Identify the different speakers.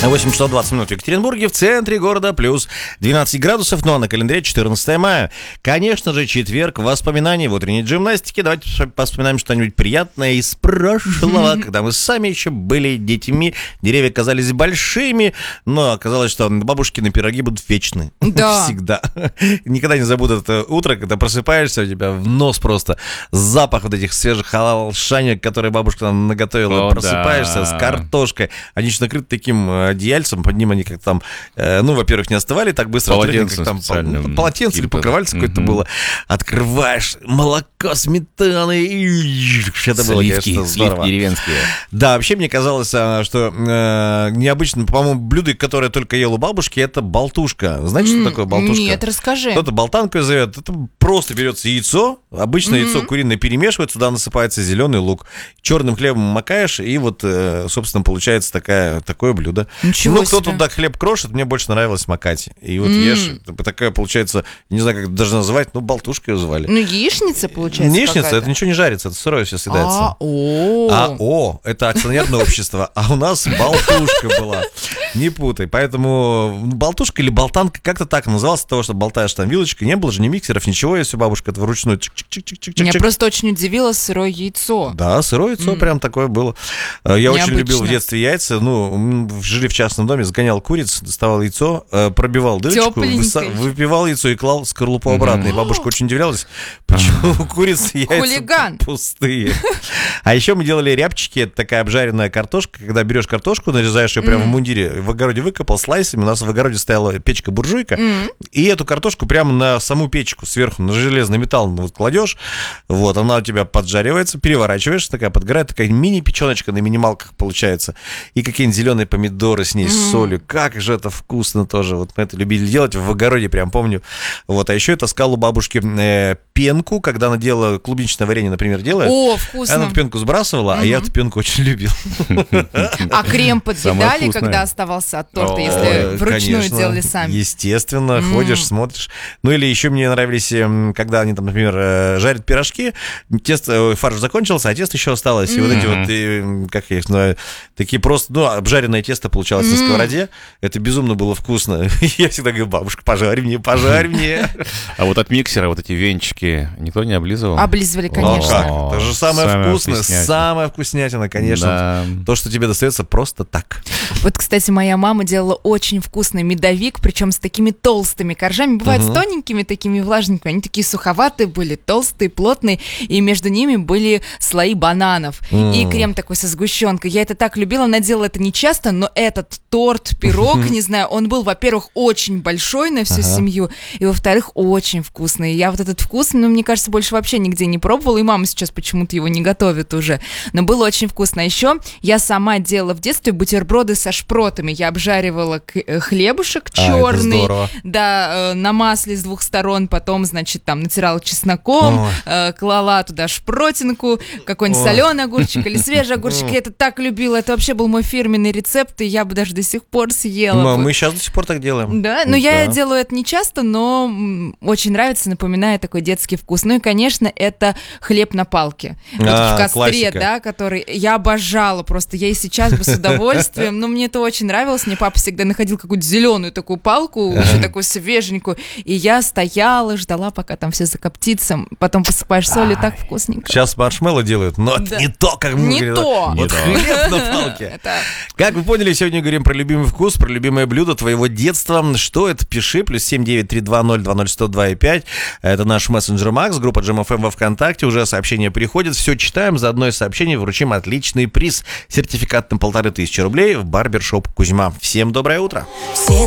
Speaker 1: 8 часов 20 минут в Екатеринбурге, в центре города, плюс 12 градусов, ну а на календаре 14 мая. Конечно же, четверг, воспоминания в утренней гимнастике. Давайте вспоминаем что-нибудь приятное из прошлого, когда мы сами еще были детьми, деревья казались большими, но оказалось, что бабушкины пироги будут вечны.
Speaker 2: Да.
Speaker 1: Всегда. Никогда не забуду это утро, когда просыпаешься, у тебя в нос просто запах вот этих свежих халал-шанек, которые бабушка нам наготовила. Просыпаешься
Speaker 2: да.
Speaker 1: с картошкой. Они еще накрыты таким одеяльцем, под ним они как там, во-первых, не остывали так быстро,
Speaker 2: Полотенце
Speaker 1: там
Speaker 2: специальным.
Speaker 1: полотенце или покрывальце какое-то было. Открываешь, молоко, сметаны, и это было, конечно, здорово.
Speaker 2: Сливки деревенские.
Speaker 1: Да, вообще мне казалось, что необычно, по-моему, блюдо, которое только ел у бабушки, это болтушка. Знаете, что такое болтушка?
Speaker 2: Нет, расскажи.
Speaker 1: Кто-то болтанкой зовет. Это просто берется яйцо, обычное яйцо куриное перемешивается, туда насыпается зеленый лук, черным хлебом макаешь, и вот, собственно, получается такое блюдо.
Speaker 2: Ничего себе.
Speaker 1: Кто-то туда хлеб крошит, мне больше нравилось макать. И вот ешь, такая получается, не знаю, как даже называть, болтушкой ее звали.
Speaker 2: Яичница, получается,
Speaker 1: Яичница,
Speaker 2: какая-то?
Speaker 1: это ничего не жарится, это сырое все съедается.
Speaker 2: АО,
Speaker 1: это акционерное общество, а у нас болтушка была. Не путай. Поэтому болтушка или болтанка как-то так называлась, от того, что болтаешь там вилочкой. Не было же ни миксеров, ничего, если бабушка это вручную.
Speaker 2: Меня просто очень удивило сырое яйцо.
Speaker 1: Да, сырое яйцо прям такое было. Я очень любил в детстве яйца. Жили в частном доме, сгонял куриц, доставал яйцо, пробивал дырочку, выпивал яйцо и клал скорлупу обратно. И бабушка очень удивлялась, почему у куриц яйца пустые. А еще мы делали рябчики, это такая обжаренная картошка, когда берешь картошку, нарезаешь ее прямо в мундире, в огороде выкопал слайсами, у нас в огороде стояла печка-буржуйка, и эту картошку прямо на саму печку сверху, на железный металл кладешь, она у тебя поджаривается, переворачиваешь, такая подгорает, такая мини-печеночка на минималках получается, и какие-нибудь зеленые помидоры с ней, с солью, как же это вкусно тоже, мы это любили делать в огороде, прям помню, а еще я таскал у бабушки пенку, когда она делала клубничное варенье, например, делает.
Speaker 2: О, вкусно.
Speaker 1: Она эту пенку сбрасывала, а я эту пенку очень любил.
Speaker 2: А крем подъедали, когда оставался от торта, если вручную делали сами?
Speaker 1: Естественно, ходишь, смотришь. Или еще мне нравились, когда они там, например, жарят пирожки, фарш закончился, а тесто еще осталось. И вот эти как я их знаю, такие просто, обжаренное тесто получалось на сковороде. Это безумно было вкусно. Я всегда говорю: бабушка, пожарь мне.
Speaker 2: А вот от миксера вот эти венчики никто не облизывал? Облизывали, конечно.
Speaker 1: Это же самое вкусное, самая вкуснятина, конечно. То, что тебе достается просто так.
Speaker 2: Вот, кстати, моя мама делала очень вкусный медовик, причем с такими толстыми коржами. Бывает с тоненькими такими влажненькими. Они такие суховатые были, толстые, плотные. И между ними были слои бананов. И крем такой со сгущенкой. Я это так любила. Она делала это не часто, но этот торт, пирог, не знаю, он был, во-первых, очень большой на всю семью. И, во-вторых, очень вкусный. Я вот этот вкус, мне кажется, больше вообще нигде не пробовала. И мама сейчас почему-то его не готовит уже. Но было очень вкусно. Еще я сама делала в детстве бутерброды со шпротами. Я обжаривала хлебушек черный, на масле с двух сторон, потом, там натирала чесноком, клала туда шпротинку, какой-нибудь соленый огурчик или свежий огурчик. Я это так любила. Это вообще был мой фирменный рецепт, и я бы даже до сих пор съела.
Speaker 1: Мы сейчас до сих пор так делаем.
Speaker 2: Да? Я делаю это не часто, но очень нравится, напоминает такой детский вкус. И, конечно, это хлеб на палке. В костре,
Speaker 1: классика.
Speaker 2: который я обожала просто. Я и сейчас бы с удовольствием. Но мне это очень нравилось. Мне папа всегда находил какую-то зеленую такую палку, еще такую свеженькую. И я стояла, ждала, пока там все закоптится. Потом посыпаешь солью, так вкусненько.
Speaker 1: Сейчас маршмеллоу делают, но это не то, как мы говорим.
Speaker 2: Не то.
Speaker 1: Вот хлеб на палке. Как вы поняли, сегодня говорим про любимый вкус, про любимое блюдо твоего детства. Что это? Пиши. +7 932 020 102,5. Это наш мессенджер Макс, группа Jam FM во ВКонтакте. Уже сообщения приходят. Все читаем. За одно из сообщений вручим отличный приз. Сертификат на 1500 рублей в барбершоп Кузьма. Всем доброе утро.